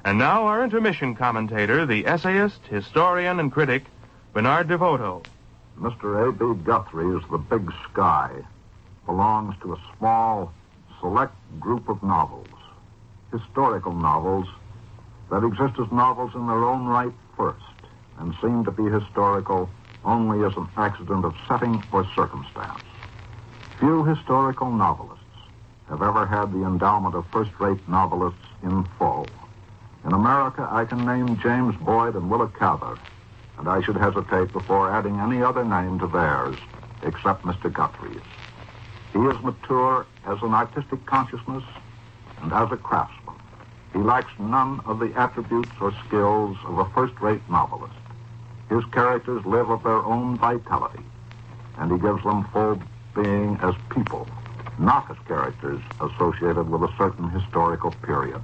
And now our intermission commentator, the essayist, historian, and critic, Bernard DeVoto. Mr. A.B. Guthrie's The Big Sky belongs to a small, select group of novels, historical novels that exist as novels in their own right first and seem to be historical only as an accident of setting or circumstance. Few historical novelists have ever had the endowment of first-rate novelists in full. In America, I can name James Boyd and Willa Cather, and I should hesitate before adding any other name to theirs except Mr. Guthrie's. He is mature as an artistic consciousness and as a craftsman. He lacks none of the attributes or skills of a first-rate novelist. His characters live of their own vitality, and he gives them full being as people, not as characters associated with a certain historical period.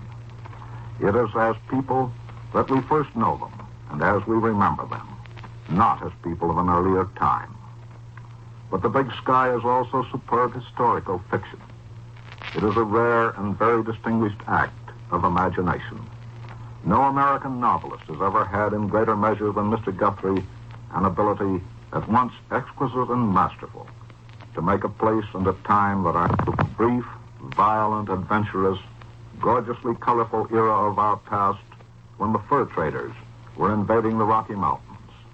It is as people that we first know them, and as we remember them, not as people of an earlier time. But The Big Sky is also superb historical fiction. It is a rare and very distinguished act of imagination. No American novelist has ever had in greater measure than Mr. Guthrie an ability at once exquisite and masterful to make a place and a time that are the brief, violent, adventurous, gorgeously colorful era of our past when the fur traders were invading the Rocky Mountains.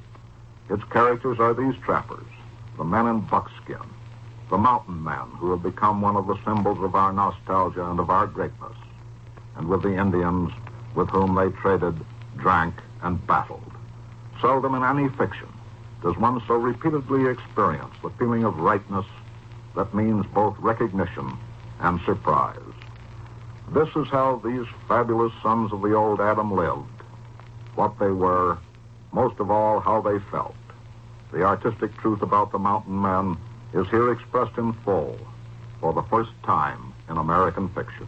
Its characters are these trappers, the men in buckskin, the mountain men who have become one of the symbols of our nostalgia and of our greatness, and with the Indians with whom they traded, drank, and battled. Seldom in any fiction does one so repeatedly experience the feeling of rightness that means both recognition and surprise. This is how these fabulous sons of the old Adam lived, what they were, most of all, how they felt. The artistic truth about the mountain men is here expressed in full for the first time in American fiction.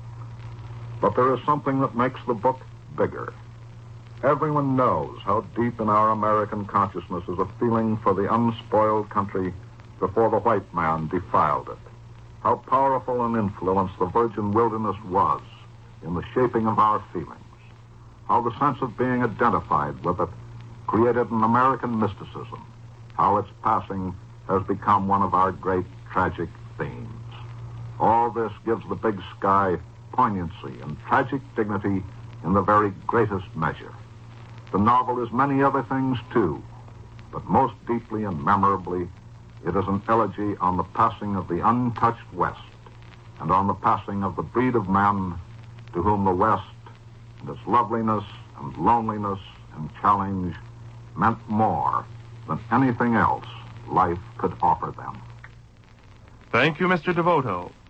But there is something that makes the book bigger. Everyone knows how deep in our American consciousness is a feeling for the unspoiled country before the white man defiled it. How powerful an influence the virgin wilderness was in the shaping of our feelings. How the sense of being identified with it created an American mysticism. How its passing has become one of our great tragic themes. All this gives The Big Sky poignancy and tragic dignity in the very greatest measure. The novel is many other things, too, but most deeply and memorably, it is an elegy on the passing of the untouched West and on the passing of the breed of men to whom the West and its loveliness and loneliness and challenge meant more than anything else life could offer them. Thank you, Mr. DeVoto.